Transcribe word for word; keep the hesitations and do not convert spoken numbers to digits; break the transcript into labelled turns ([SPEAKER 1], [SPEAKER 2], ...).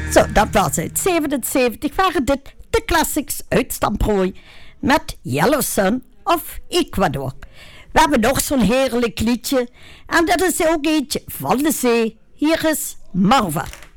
[SPEAKER 1] Zo, dat was uit zevenenzeventig. Waren dit de classics uit Stamprooi met Yellow Sun of Ecuador. We hebben nog zo'n heerlijk liedje. En dat is ook eentje van de zee. Hier is Marva.